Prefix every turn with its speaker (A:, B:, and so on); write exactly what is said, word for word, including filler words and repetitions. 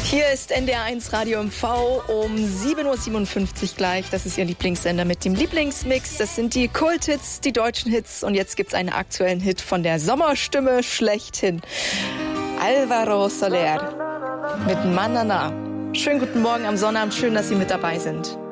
A: Hier ist N D R eins Radio M V um sieben Uhr siebenundfünfzig gleich. Das ist Ihr Lieblingssender mit dem Lieblingsmix. Das sind die Kulthits, die deutschen Hits. Und jetzt gibt's einen aktuellen Hit von der Sommerstimme schlechthin. Alvaro Soler mit Manana. Schönen guten Morgen am Sonnabend. Schön, dass Sie mit dabei sind.